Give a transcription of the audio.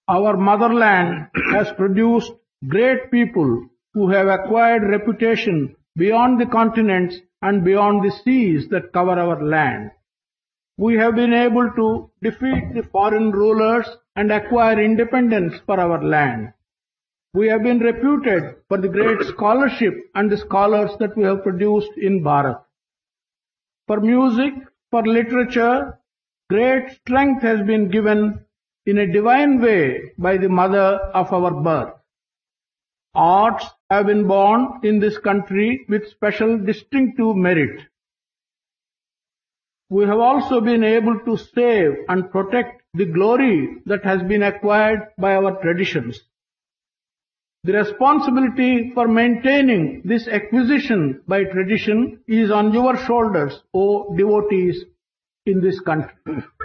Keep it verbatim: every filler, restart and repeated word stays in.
Our motherland has produced great people who have acquired reputation beyond the continents and beyond the seas that cover our land. We have been able to defeat the foreign rulers and acquire independence for our land. We have been reputed for the great scholarship and the scholars that we have produced in Bharat. For music, for literature, great strength has been given in a divine way by the mother of our birth. Arts have been born in this country with special distinctive merit. We have also been able to save and protect the glory that has been acquired by our traditions. The responsibility for maintaining this acquisition by tradition is on your shoulders, O devotees in this country.